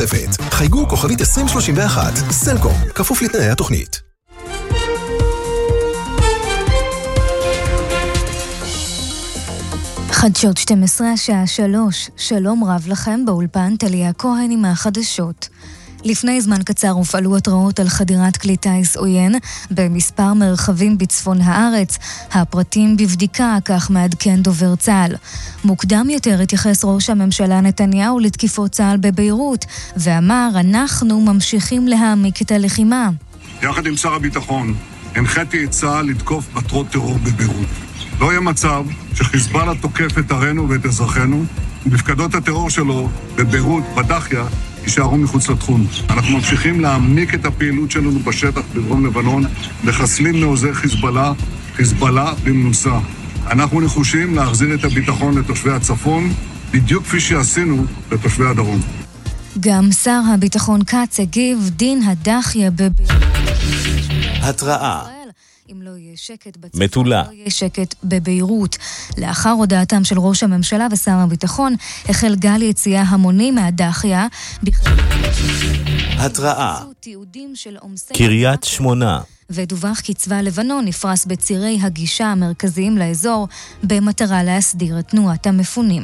חייגו כוכבית 2031, סלקום, כפוף לתנאי התוכנית. חדשות 12 השעה 3, שלום רב לכם באולפן תליה כהן עם החדשות. לפני זמן קצר הופעלו התראות על חדירת כלי טיס עוין במספר מרחבים בצפון הארץ. הפרטים בבדיקה, כך מעדכן דובר צה"ל. מוקדם יותר התייחס ראש הממשלה נתניהו לתקיפות צה"ל בביירות, ואמר, אנחנו ממשיכים להעמיק את הלחימה. יחד עם שר הביטחון, הנחיתי את צה"ל לתקוף מטרות טרור בביירות. לא יהיה מצב שחיזבאללה תוקף את ערינו ואת אזרחינו, ומפקדות הטרור שלו בביירות, בדחיה, יישארו מחוץ לתחום. אנחנו ממשיכים להעמיק את הפעילות שלנו בשטח בדרום לבנון, לחסלים מעוזי חיזבאללה במנוסה. אנחנו נחושים להחזיר את הביטחון לתושבי הצפון, בדיוק כפי שעשינו לתושבי הדרום. גם שר הביטחון כץ הגיב, דין הדחיה התראה. אם לא יהיה שקט בצפון, מטולה. לא יהיה שקט בביירות. לאחר הודעתם של ראש הממשלה ושר הביטחון, החל גל יציאה המוני מהדחיה. התראה. קריית שמונה. ודווח כי צבא לבנון נפרס בצירי הגישה המרכזיים לאזור, במטרה להסדיר את תנועת המפונים.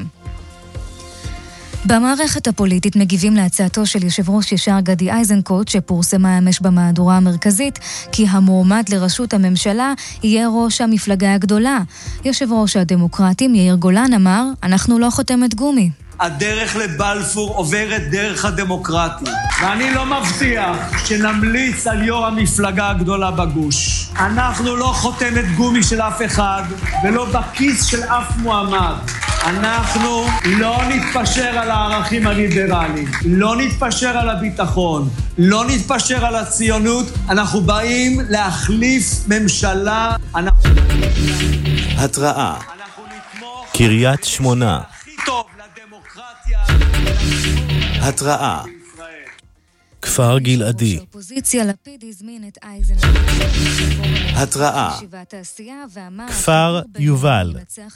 במערכת הפוליטית מגיבים להצעתו של יושב ראש ישר גדי איזנקוט שפורסמה אמש במהדורה המרכזית כי המועמד לראשות הממשלה יהיה ראש המפלגה הגדולה. יושב ראש הדמוקרטים יאיר גולן אמר, אנחנו לא חותמת גומי. הדרך לבלפור עוברת דרך הדמוקרטיה, ואני לא מבטיח שנמליץ על יו"ר המפלגה הגדולה בגוש. אנחנו לא חותמת גומי של אף אחד ולא בכיס של אף מועמד. אנחנו לא נתפשר על הערכים הליברליים, לא נתפשר על הביטחון, לא נתפשר על הציונות. אנחנו באים להחליף ממשלה. התראה. קריית שמונה. התראה. כפר גלעדי. התראה. כפר יובל.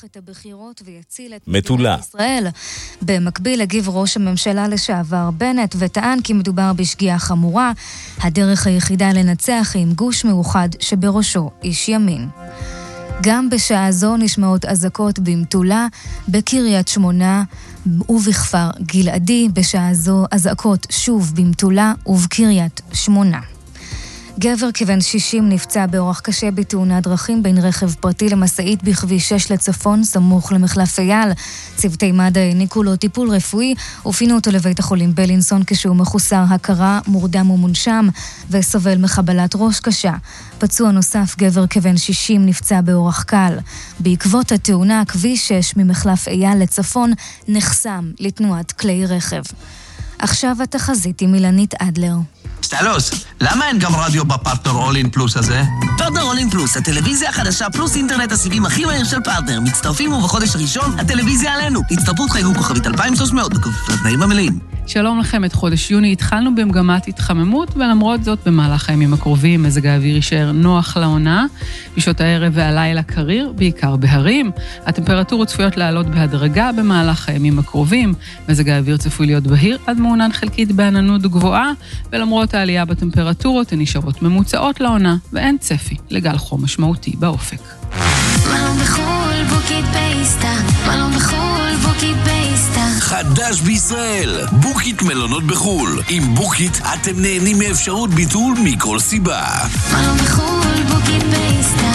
מטולה. במקביל הגיב ראש הממשלה לשעבר בנט וטען כי מדובר בשגיאה חמורה. הדרך היחידה לנצח היא עם גוש מאוחד שבראשו איש ימין. גם בשעה זו נשמעות אזעקות במטולה, בקריית שמונה ובכפר גלעדי. בשעה זו אזעקות שוב במטולה ובקריית שמונה. גבר כבן 60 נפצע באורח קשה בתאונת דרכים בין רכב פרטי למשאית בכביש 6 לצפון, סמוך למחלף אייל. צוותי מד"א העניקו לו טיפול רפואי ופינו אותו לבית החולים בלינסון כשהוא מחוסר הכרה, מורדם ומונשם וסובל מחבלת ראש קשה. פצוע נוסף, גבר כבן 60, נפצע באורח קל. בעקבות התאונה, כביש 6 ממחלף אייל לצפון נחסם לתנועת כלי רכב. עכשיו התחזית עם אילנית אדלר. סטלוס, למה אין גם רדיו בפרטנר אול-אין פלוס הזה? פרטנר אול-אין פלוס, הטלוויזיה החדשה פלוס אינטרנט הסיבים הכי מהיר של פרטנר. מצטרפים ובחודש הראשון, הטלוויזיה עלינו. הצטרפות חייגו כוכבית 2300 בכפוף לתנאים המלאים. שלום לכם, את חודש יוני התחלנו במגמת התחממות, ולמרות זאת במהלך הימים הקרובים מזג האוויר יישאר נוח לעונה. בשעות הערב והלילה קריר, בעיקר בהרים. הטמפרטורות צפויות לעלות בהדרגה במהלך הימים הקרובים. מזג האוויר צפוי להיות בהיר עד מעונן חלקית בעננות גבוהה, ולמרות העלייה בטמפרטורות הן נשארות ממוצעות לעונה, ואין צפי לגל חום משמעותי באופק. מלון בחול, בוקית פייסטה, מלון בחול, בוקית פייסטה. חדש בישראל, בוקית מלונות בחול. עם בוקית אתם נהנים מאפשרות ביטול מכל סיבה. מלון בחול, בוקית פייסטה.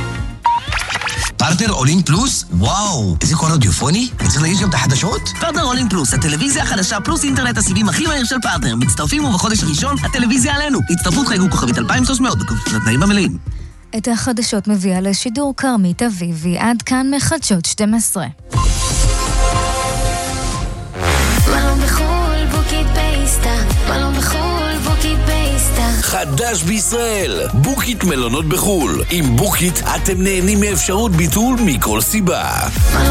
פרטנר אול-אין פלוס? וואו, איזה קול אודיופוני? וצריך להגיש גם את החדשות? פרטנר אול-אין פלוס, הטלוויזיה החדשה פלוס אינטרנט הסיבים הכי מהיר של פרטנר. מצטרפים ובחודש הראשון, הטלוויזיה עלינו. הצטרפות חייגו כוכבית 2300 בכפוף לתנאים המלאים. את החדשות מביאה לשידור כרמית אביבי. עד כאן מחדשות 12. מלון בחול, בוקית פייסטה, מלון בחול, בוקית פייסטה. חדש בישראל, בוקית מלונות בחול. עם בוקית אתם נהנים מאפשרות ביטול מכל סיבה.